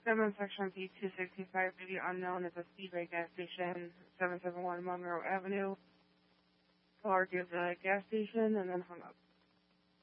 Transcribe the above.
7 section P265 to be unknown at the Speedway gas station, 771 Monroe Avenue. Caller gives a gas station and then hung up.